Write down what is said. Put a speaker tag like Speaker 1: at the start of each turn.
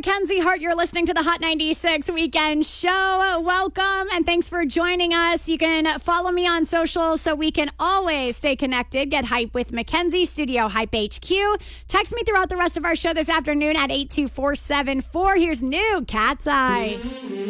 Speaker 1: Mackenzie Hart. You're listening to the Hot 96 Weekend Show. Welcome, and thanks for joining us. You can follow me on social so we can always stay connected. Get hype with Mackenzie, Studio Hype HQ. Text me throughout the rest of our show this afternoon at 82474. Here's new Cat's Eye.